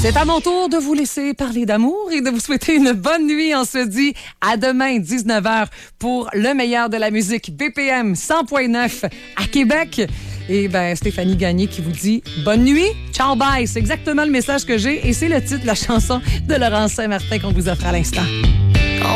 C'est à mon tour de vous laisser parler d'amour et de vous souhaiter une bonne nuit. On se dit à demain, 19h, pour le meilleur de la musique BPM 100.9 à Québec. Et Stéphanie Gagné qui vous dit bonne nuit, ciao, bye. C'est exactement le message que j'ai et c'est le titre de la chanson de Laurent Saint-Martin qu'on vous offre à l'instant.